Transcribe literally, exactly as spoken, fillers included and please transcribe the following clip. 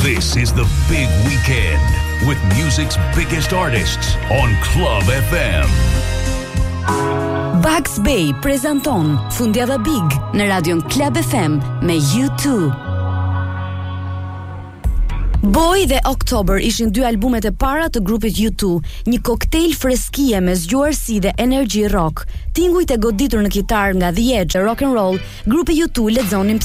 This is the big weekend with music's biggest artists on Club F M. Bugs Bay prezanton Fundjava Big në radion Club F M me U two. Boy dhe October ishin dy albumet e para të grupit U two, një koktejl freskie me zgjuarsi dhe energji rock. Tingujt e goditur në kitar nga The Edge, rock and roll, grupi U two lexonin